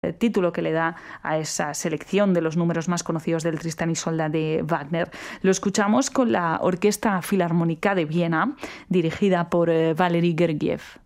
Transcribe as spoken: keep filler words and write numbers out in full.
título que le da a esa selección de los números más conocidos del Tristán y Isolda de Wagner. Lo escuchamos con la Orquesta Filarmónica de Viena, dirigida por Valery Gergiev.